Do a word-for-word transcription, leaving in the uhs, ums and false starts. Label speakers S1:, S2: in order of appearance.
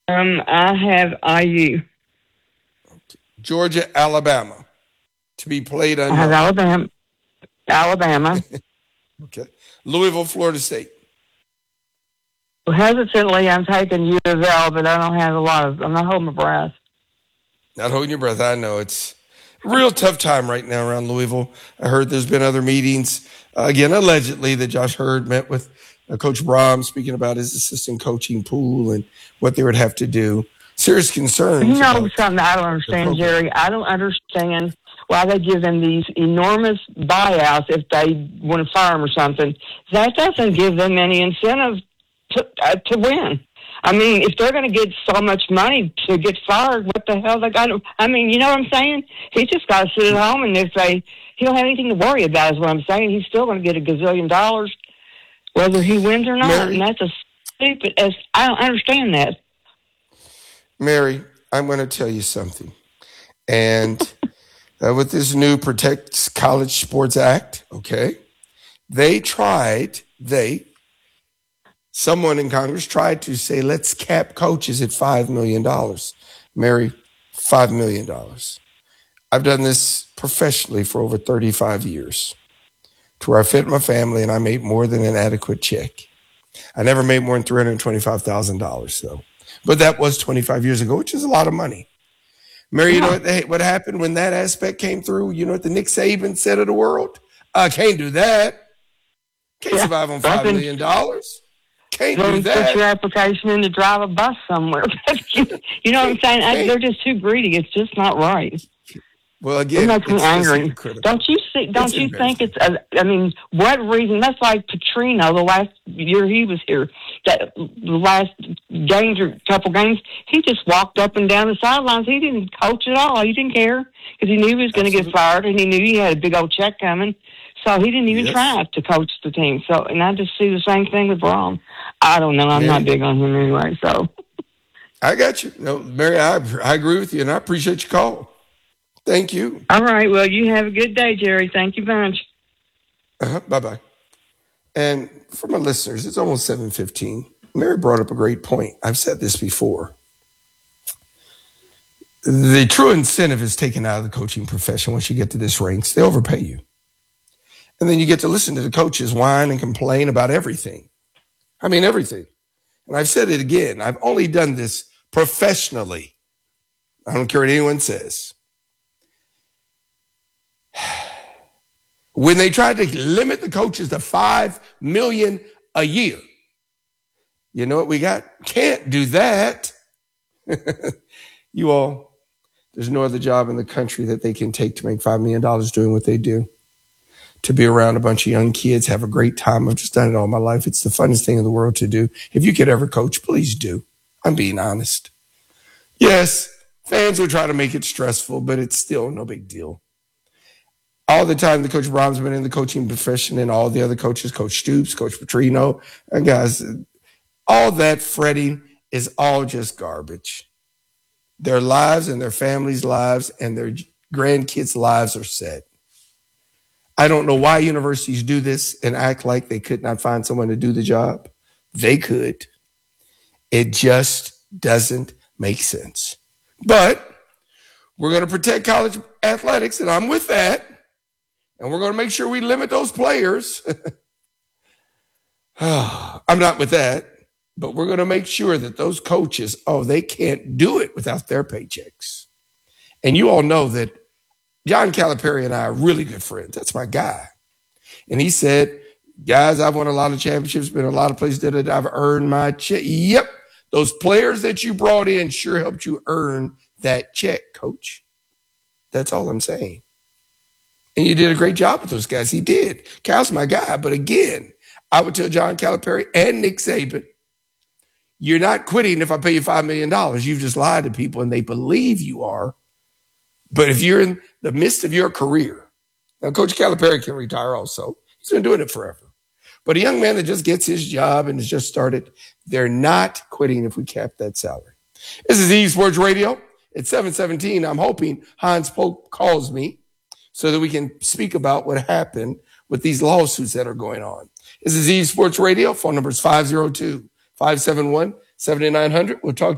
S1: Um, I have I U.
S2: Georgia, Alabama. To be played
S1: I have
S2: unknown.
S1: Alabama. Alabama.
S2: Okay. Louisville, Florida State.
S1: Well, hesitantly, I'm taking U of L, but I don't have a lot of. I'm not holding my breath.
S2: Not holding your breath. I know it's a real tough time right now around Louisville. I heard there's been other meetings, uh, again, allegedly, that Josh Hurd met with uh, Coach Brom, speaking about his assistant coaching pool and what they would have to do. Serious concerns.
S1: You know
S2: about
S1: something I don't understand, Jerry? I don't understand why they give them these enormous buyouts if they want to fire them or something. That doesn't give them any incentive to uh, to win. I mean, if they're going to get so much money to get fired, what the hell they got to? I mean, you know what I'm saying? He just got to sit at home, and if they he don't have anything to worry about, is what I'm saying. He's still going to get a gazillion dollars whether he wins or not,
S2: Mary,
S1: and that's a stupid. As I don't understand that.
S2: Mary, I'm going to tell you something. And uh, with this new Protect College Sports Act, okay, they tried, they, someone in Congress tried to say, let's cap coaches at five million dollars. Mary, five million dollars. I've done this professionally for over thirty-five years, to where I fed my family and I made more than an adequate check. I never made more than three hundred twenty-five thousand dollars, though. But that was twenty-five years ago, which is a lot of money. Mary, you know what, they, what happened when that aspect came through? You know what the Nick Saban said of the world? I can't do that. Can't yeah, survive on five million dollars. Can't do that.
S1: Put your application in to drive a bus somewhere. You know what I'm saying? I, they're just too greedy. It's just not right.
S2: Well, again,
S1: it makes me angry. Don't you see? Don't it's you think it's? A, I mean, what reason? That's like Petrino. The last year he was here, that the last games or couple games, he just walked up and down the sidelines. He didn't coach at all. He didn't care because he knew he was going to get fired, and he knew he had a big old check coming. So he didn't even yes. try to coach the team. So, and I just see the same thing with Brom. I don't know. I'm Mary, not big on him anyway. So
S2: I got you. No, Mary, I I agree with you, and I appreciate your call. Thank you.
S1: All right. Well, you have a good day, Jerry. Thank you very much.
S2: Uh-huh. Bye-bye. And for my listeners, it's almost seven fifteen. Mary brought up a great point. I've said this before. The true incentive is taken out of the coaching profession once you get to this ranks. They overpay you. And then you get to listen to the coaches whine and complain about everything. I mean, everything. And I've said it again. I've only done this professionally. I don't care what anyone says. When they tried to limit the coaches to five million dollars a year, you know what we got? Can't do that. You all, there's no other job in the country that they can take to make five million dollars doing what they do. To be around a bunch of young kids, have a great time. I've just done it all my life. It's the funnest thing in the world to do. If you could ever coach, please do. I'm being honest. Yes, fans will try to make it stressful, but it's still no big deal. All the time, the Coach Brom's been in the coaching profession, and all the other coaches, Coach Stoops, Coach Petrino, and guys, all that fretting is all just garbage. Their lives and their families' lives and their grandkids' lives are set. I don't know why universities do this and act like they could not find someone to do the job. They could. It just doesn't make sense. But we're going to protect college athletics, and I'm with that. And we're going to make sure we limit those players. I'm not with that. But we're going to make sure that those coaches, oh, they can't do it without their paychecks. And you all know that John Calipari and I are really good friends. That's my guy. And he said, guys, I've won a lot of championships, been a lot of places that I've earned my check. Yep, those players that you brought in sure helped you earn that check, coach. That's all I'm saying. And you did a great job with those guys. He did. Cal's my guy. But again, I would tell John Calipari and Nick Saban, you're not quitting if I pay you five million dollars. You've just lied to people, and they believe you are. But if you're in the midst of your career, now Coach Calipari can retire also. He's been doing it forever. But a young man that just gets his job and has just started, they're not quitting if we cap that salary. This is E Sports Radio. It's seven seventeen. I'm hoping Hans Polk calls me so that we can speak about what happened with these lawsuits that are going on. This is E Sports Radio. Phone number is five oh two, five seven one, seven nine zero zero. We'll talk